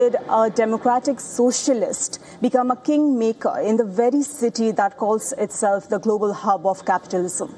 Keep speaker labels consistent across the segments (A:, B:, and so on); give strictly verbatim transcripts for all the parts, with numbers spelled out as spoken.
A: Did a democratic socialist become a kingmaker in the very city that calls itself the global hub of capitalism?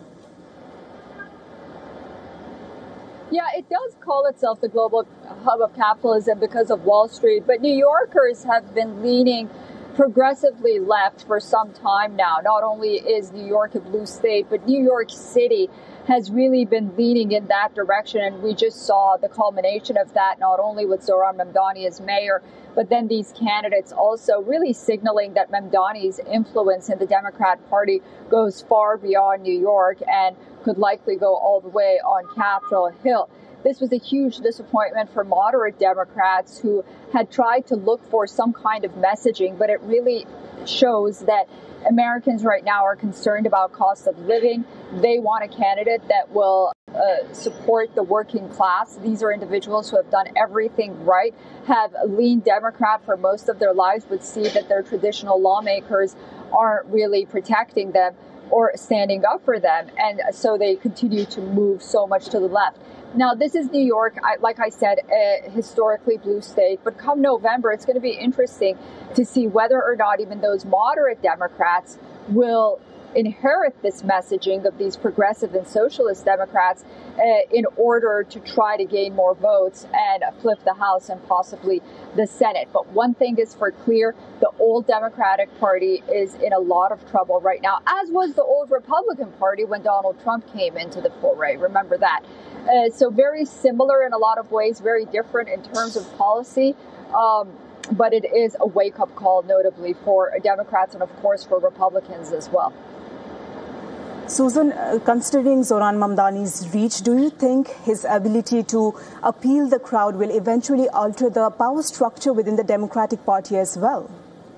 B: Yeah, it does call itself the global hub of capitalism because of Wall Street, but New Yorkers have been leaning progressively left for some time now. Not only is New York a blue state, but New York City has really been leaning in that direction. And we just saw the culmination of that, not only with Zohran Mamdani as mayor, but then these candidates also really signaling that Mamdani's influence in the Democrat Party goes far beyond New York and could likely go all the way on Capitol Hill. This was a huge disappointment for moderate Democrats who had tried to look for some kind of messaging, but it really shows that Americans right now are concerned about cost of living. They want a candidate that will uh, support the working class. These are individuals who have done everything right, have leaned Democrat for most of their lives, but see that their traditional lawmakers aren't really protecting them or standing up for them. And so they continue to move so much to the left. Now, this is New York, I, like I said, a historically blue state. But come November, it's going to be interesting to see whether or not even those moderate Democrats will inherit this messaging of these progressive and socialist Democrats uh, in order to try to gain more votes and flip the House and possibly the Senate. But one thing is for clear, the old Democratic Party is in a lot of trouble right now, as was the old Republican Party when Donald Trump came into the foray. Remember that. Uh, so very similar in a lot of ways, very different in terms of policy. Um, but it is a wake-up call, notably for Democrats and, of course, for Republicans as well.
A: Susan, uh, considering Zohran Mamdani's reach, do you think his ability to appeal the crowd will eventually alter the power structure within the Democratic Party as well?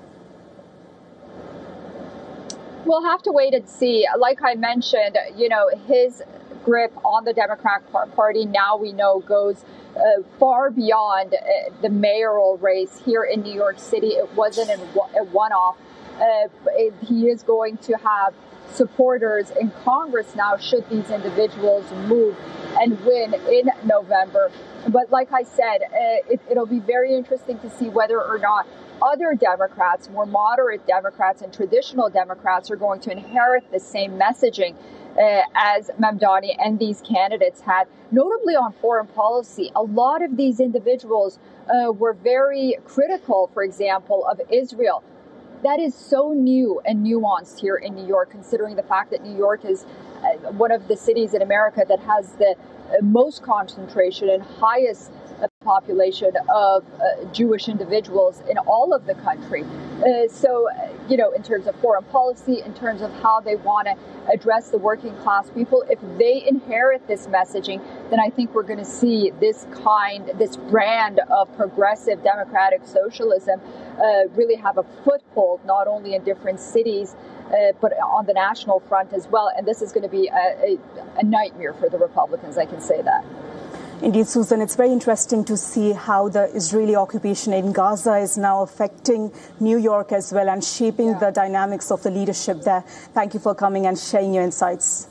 B: We'll have to wait and see. Like I mentioned, you know, his grip on the Democratic Party now we know goes uh, far beyond uh, the mayoral race here in New York City. It wasn't a one-off. Uh, it, he is going to have supporters in Congress now should these individuals move and win in November. But like I said, uh, it, it'll be very interesting to see whether or not other Democrats, more moderate Democrats and traditional Democrats, are going to inherit the same messaging uh, as Mamdani and these candidates had, notably on foreign policy. A lot of these individuals uh, were very critical, for example, of Israel. That is so new and nuanced here in New York, considering the fact that New York is uh, one of the cities in America that has the uh, most concentration and highest uh, population of uh, Jewish individuals in all of the country. Uh, so, uh, you know, in terms of foreign policy, in terms of how they want to address the working class people, if they inherit this messaging, then I think we're going to see this kind, this brand of progressive democratic socialism uh, really have a foothold, not only in different cities, uh, but on the national front as well. And this is going to be a, a, a nightmare for the Republicans, I can say that.
A: Indeed, Susan, it's very interesting to see how the Israeli occupation in Gaza is now affecting New York as well and shaping yeah. the dynamics of the leadership there. Thank you for coming and sharing your insights.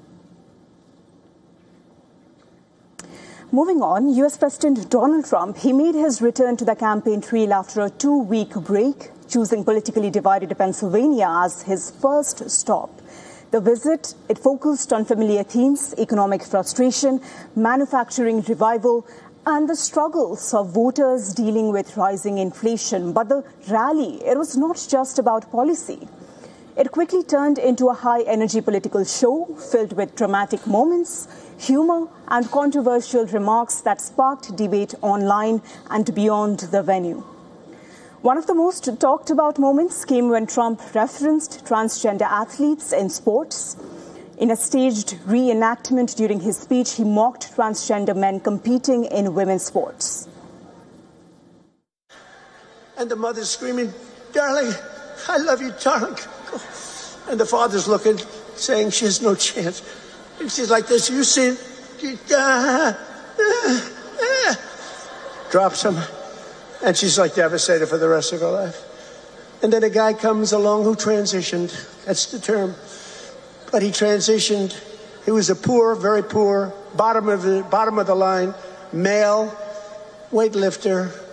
A: Moving on, U S President Donald Trump, he made his return to the campaign trail after a two-week break, choosing politically divided Pennsylvania as his first stop. The visit, it focused on familiar themes: economic frustration, manufacturing revival, and the struggles of voters dealing with rising inflation. But the rally, it was not just about policy. It quickly turned into a high-energy political show filled with dramatic moments, humor, and controversial remarks that sparked debate online and beyond the venue. One of the most talked about moments came when Trump referenced transgender athletes in sports. In a staged reenactment during his speech, he mocked transgender men competing in women's sports.
C: And the mother's screaming, "Darling, I love you, darling." And the father's looking, saying she has no chance. And she's like this, "You see it?" Uh, uh, uh. Drops him. And she's like devastated for the rest of her life. And then a guy comes along who transitioned. That's the term. But he transitioned. He was a poor, very poor, bottom of the bottom of the line, male, weightlifter,